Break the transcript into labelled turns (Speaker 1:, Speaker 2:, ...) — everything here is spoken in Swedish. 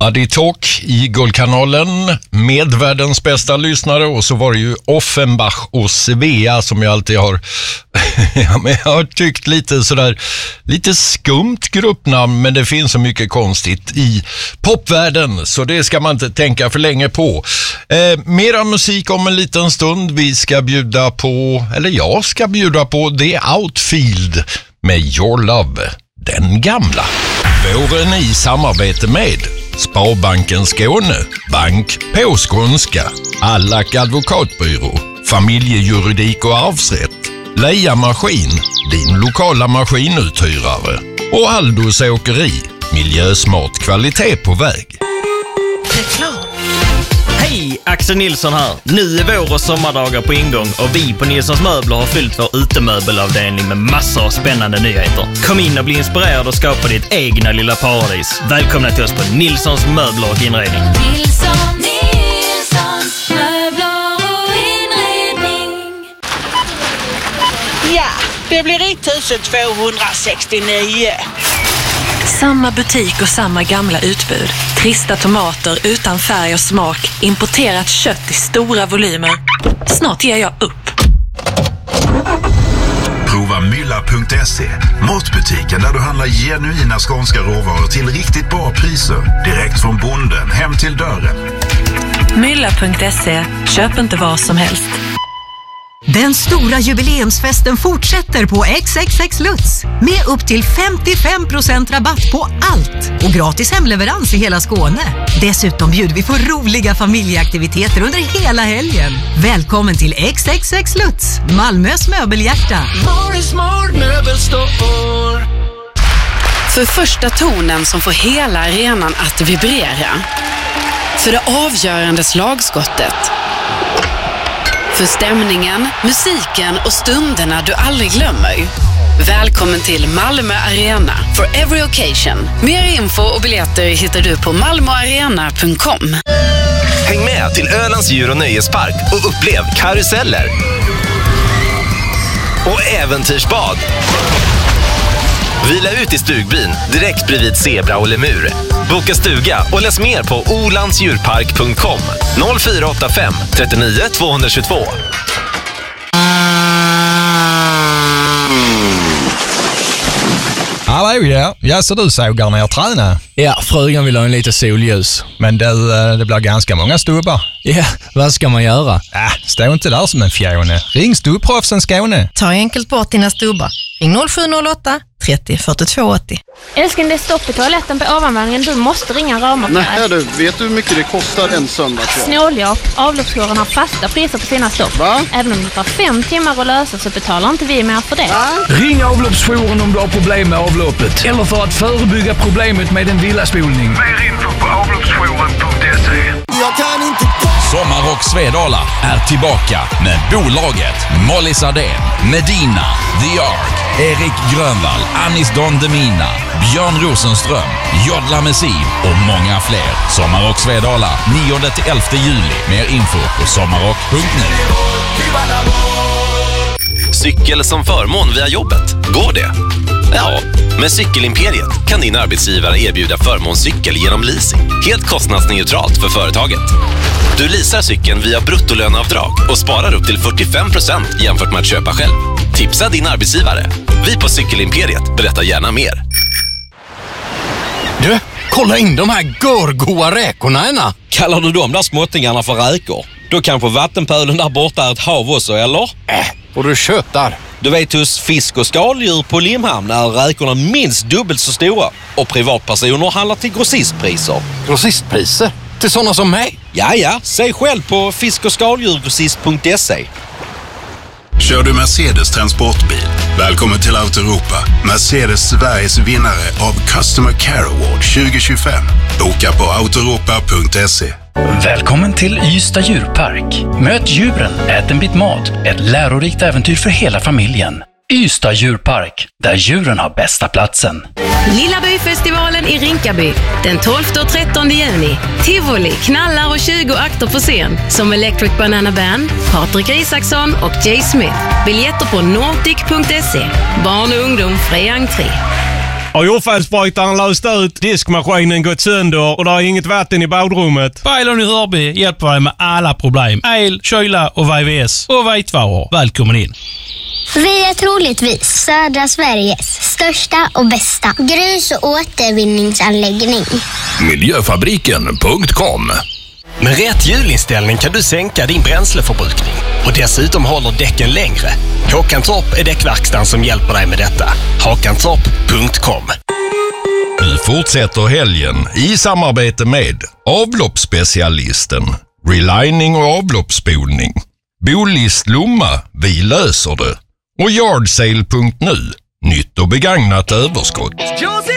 Speaker 1: Adi Talk i Guldkanalen med världens bästa lyssnare, och så var det ju Offenbach och Svea som jag alltid har jag har tyckt lite skumt gruppnamn, men det finns så mycket konstigt i popvärlden så det ska man inte tänka för länge på. Mera musik om en liten stund. Jag ska bjuda på The Outfield med Your Love, den gamla. Våren i samarbete med Sparbanken Skåne, Bank på skånska, Allack advokatbyrå, Familjejuridik och arvsrätt, Leia Maskin, din lokala maskinuthyrare, och Aldos åkeri, miljösmart kvalitet på väg.
Speaker 2: Reklam. Hej, Axel Nilsson här. Nu är vår och sommardagar på ingång och vi på Nilssons Möbler har fyllt vår utemöbelavdelning med massor av spännande nyheter. Kom in och bli inspirerad och skapa ditt egna lilla paradis. Välkomna till oss på Nilssons Möbler och inredning.
Speaker 3: Nilssons Möbler och inredning.
Speaker 4: Ja, det blir 1269.
Speaker 5: Samma butik och samma gamla utbud. Trista tomater utan färg och smak. Importerat kött i stora volymer. Snart ger jag upp.
Speaker 6: Prova mylla.se, matbutiken där du handlar genuina skånska råvaror till riktigt bra priser. Direkt från bonden hem till dörren.
Speaker 5: Mylla.se. Köp inte vad som helst.
Speaker 7: Den stora jubileumsfesten fortsätter på XXX Lutz med upp till 55% rabatt på allt och gratis hemleverans i hela Skåne. Dessutom bjuder vi på roliga familjeaktiviteter under hela helgen. Välkommen till XXX Lutz, Malmös möbelhjärta.
Speaker 8: För första tonen som får hela arenan att vibrera. För det avgörande slagskottet. För stämningen, musiken och stunderna du aldrig glömmer. Välkommen till Malmö Arena for every occasion. Mer info och biljetter hittar du på malmoarena.com.
Speaker 9: Häng med till Ölands djur- och nöjespark och upplev karuseller och äventyrsbad. Vila ut i stugbyn direkt bredvid zebra och lemur. Boka stuga och läs mer på olandsdjurpark.com 0485 39 222.
Speaker 10: Hallå, ja, så du sågar när jag tränar?
Speaker 11: Ja, frugan vill ha en lite solljus.
Speaker 10: Men det blir ganska många stubbar.
Speaker 11: Ja, vad ska man göra?
Speaker 10: Stå inte där som en fjone. Ring Stubbproffsen Skåne.
Speaker 12: Ta enkelt bort dina stubbar. Ring 0708 30 42 80.
Speaker 13: Älskling, det är stopp i toaletten på ovanvåningen. Du måste ringa Rama.
Speaker 14: Nej du, vet du hur mycket det kostar en söndagskväll?
Speaker 13: Snåljåp, avloppsjouren har fasta priser på sina stopp.
Speaker 14: Va?
Speaker 13: Även om det tar 5 timmar att lösa så betalar inte vi mer för det.
Speaker 14: Va?
Speaker 15: Ring avloppsjouren om du har problem med avloppet. Eller för att förebygga problemet med en villaspolning.
Speaker 16: Mer info på avloppsjouren.se.
Speaker 17: Jag kan inte...
Speaker 18: Sommarrock Svedala är tillbaka med bolaget Molly Sardén, Medina, The Ark, Erik Grönvall, Anis Don Demina, Björn Rosenström, Jodla Messi och många fler. Sommarrock Svedala 9-11 juli. Mer info på sommarrock.nu.
Speaker 9: Cykel som förmån via jobbet. Går det? Ja, med Cykelimperiet kan din arbetsgivare erbjuda förmånscykel genom leasing. Helt kostnadsneutralt för företaget. Du leasar cykeln via bruttolöneavdrag och sparar upp till 45% jämfört med att köpa själv. Tipsa din arbetsgivare. Vi på Cykelimperiet berättar gärna mer.
Speaker 19: Du, kolla in de här görgoa räkorna ena.
Speaker 20: Kallar du de där småttingarna för räkor? Då kanske vattenpölen där borta är ett hav också, eller?
Speaker 19: Och du köttar.
Speaker 20: Du vet, hos fisk- och skaldjur på Limhamn är räkorna minst dubbelt så stora. Och privatpersoner handlar till grossistpriser.
Speaker 19: Grossistpriser? Till sådana som mig?
Speaker 20: Ja, säg själv på fisk- och skaldjurgrossist.se.
Speaker 6: Kör du Mercedes transportbil? Välkommen till Autoropa. Mercedes Sveriges vinnare av Customer Care Award 2025. Boka på autoropa.se. Välkommen till Ystad djurpark. Möt djuren, ät en bit mat. Ett lärorikt äventyr för hela familjen. Ystad djurpark, där djuren har bästa platsen.
Speaker 8: Lilla Byfestivalen i Rinkaby, den 12 och 13 juni. Tivoli, knallar och 20 akter på scen, som Electric Banana Band, Patrik Isaksson och Jay Smith. Biljetter på nordic.se. Barn och ungdom, fri entré.
Speaker 17: Har jordfelsbrytaren löst ut, diskmaskinen gått sönder och det är inget vatten i badrummet?
Speaker 21: Pajlon i Hörby hjälper dig med alla problem. El, kyla och VVS och vitvaror. Välkommen in.
Speaker 22: Vi är troligtvis södra Sveriges största och bästa grus- och återvinningsanläggning.
Speaker 18: Miljöfabriken.com.
Speaker 23: Med rätt hjulinställning kan du sänka din bränsleförbrukning och dessutom håller däcken längre. Håkantorp är däckverkstan som hjälper dig med detta. Håkantorp.com.
Speaker 1: Nu fortsätter helgen i samarbete med avloppsspecialisten, relining och avloppsspolning, Bolist Lomma, vi löser det, och Yardsale.nu, nytt och begagnat överskott.